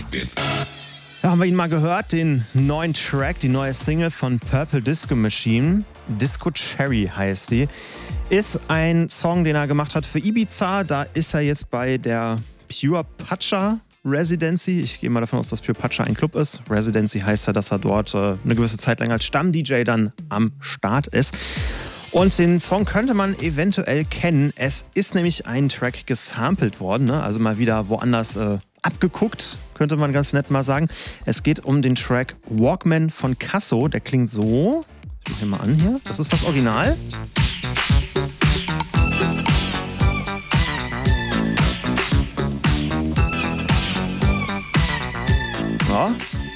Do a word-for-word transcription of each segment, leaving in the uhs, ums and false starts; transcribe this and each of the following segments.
Ja, haben wir ihn mal gehört, den neuen Track, die neue Single von Purple Disco Machine. Disco Cherry heißt die. Ist ein Song, den er gemacht hat für Ibiza. Da ist er jetzt bei der Pure Pacha Residency. Ich gehe mal davon aus, dass Pure Pacha ein Club ist. Residency heißt ja, dass er dort äh, eine gewisse Zeit lang als Stamm-D J dann am Start ist. Und den Song könnte man eventuell kennen. Es ist nämlich ein Track gesampelt worden, ne? Also mal wieder woanders äh, abgeguckt, könnte man ganz nett mal sagen. Es geht um den Track Walkman von Casso. Der klingt so. Ich mach hier mal an hier. Das ist das Original. Ja.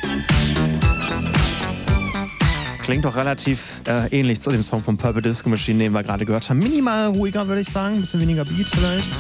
Klingt doch relativ äh, ähnlich zu dem Song von Purple Disco Machine, den wir gerade gehört haben. Minimal ruhiger, würde ich sagen. Ein bisschen weniger Beat vielleicht.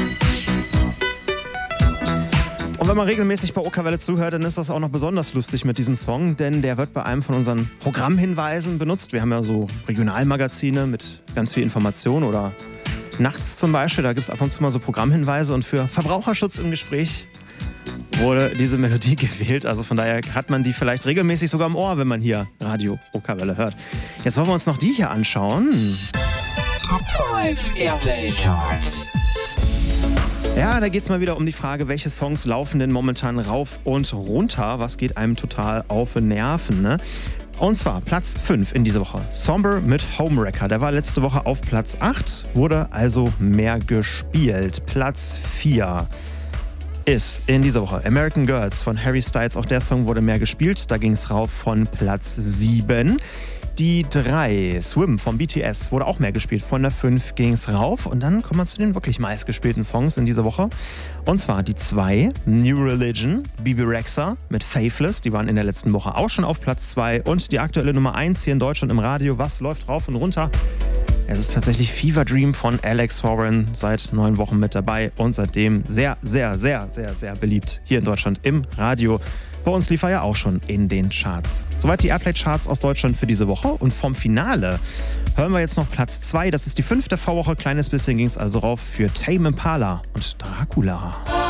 Und wenn man regelmäßig bei Okerwelle zuhört, dann ist das auch noch besonders lustig mit diesem Song, denn der wird bei einem von unseren Programmhinweisen benutzt. Wir haben ja so Regionalmagazine mit ganz viel Information oder nachts zum Beispiel, da gibt es ab und zu mal so Programmhinweise und für Verbraucherschutz im Gespräch wurde diese Melodie gewählt. Also von daher hat man die vielleicht regelmäßig sogar im Ohr, wenn man hier Radio Okerwelle hört. Jetzt wollen wir uns noch die hier anschauen. Top fünf Airplay Charts. Ja, da geht es mal wieder um die Frage, welche Songs laufen denn momentan rauf und runter? Was geht einem total auf den Nerven, ne? Und zwar Platz fünf in dieser Woche. Somber mit Homewrecker. Der war letzte Woche auf Platz acht, wurde also mehr gespielt. Platz vier ist in dieser Woche American Girls von Harry Styles. Auch der Song wurde mehr gespielt. Da ging es rauf von Platz sieben. Die drei, Swim von B T S, wurde auch mehr gespielt. Von der fünf ging es rauf. Und dann kommen wir zu den wirklich meistgespielten Songs in dieser Woche. Und zwar die zwei, New Religion, Bebe Rexha mit Faithless. Die waren in der letzten Woche auch schon auf Platz zwei. Und die aktuelle Nummer eins hier in Deutschland im Radio. Was läuft rauf und runter? Es ist tatsächlich Fever Dream von Alex Warren, seit neun Wochen mit dabei und seitdem sehr, sehr, sehr, sehr, sehr beliebt hier in Deutschland im Radio. Bei uns lief er ja auch schon in den Charts. Soweit die Airplay-Charts aus Deutschland für diese Woche. Und vom Finale hören wir jetzt noch Platz zwei. Das ist die fünfte V-Woche. Kleines bisschen ging es also rauf für Tame Impala und Dracula.